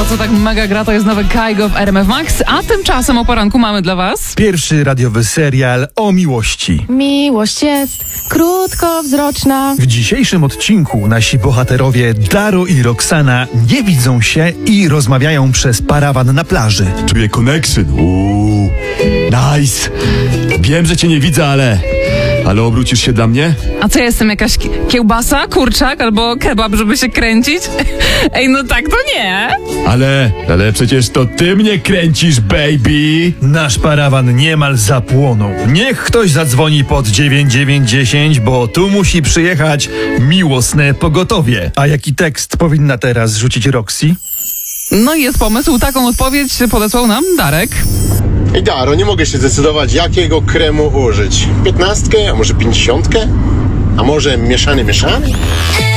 To, co tak mega gra, to jest nowy Kygo w RMF Max, a tymczasem o poranku mamy dla was Pierwszy radiowy serial o miłości. Miłość jest krótkowzroczna. W dzisiejszym odcinku nasi bohaterowie Daro i Roxana nie widzą się i rozmawiają przez parawan na plaży. Czuję connection. Nice. Wiem, że cię nie widzę, ale obrócisz się dla mnie? A co, jestem jakaś kiełbasa, kurczak albo kebab, żeby się kręcić? Ej, no tak to nie. Ale przecież to ty mnie kręcisz, baby. Nasz parawan niemal zapłonął. Niech ktoś zadzwoni pod 9910, bo tu musi przyjechać miłosne pogotowie. A jaki tekst powinna teraz rzucić Roxy? No i jest pomysł, taką odpowiedź podesłał nam Darek. Ej Daro, nie mogę się zdecydować, jakiego kremu użyć. 15, a może 50? A może mieszany?